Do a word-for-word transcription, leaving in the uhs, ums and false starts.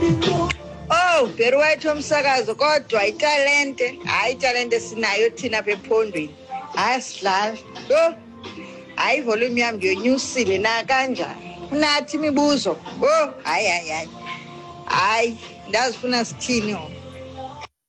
Oh, Bheri wethu omsakazo kodwa italente, hayi italente sinayo thina apha ephondweni. Hayi sidlala. Yo. Hayi volume yami ngiyonyusile na kanjani? Unathi imibuzo. Oh, hayi hayi hayi. Hayi, ndazifuna sithini ho.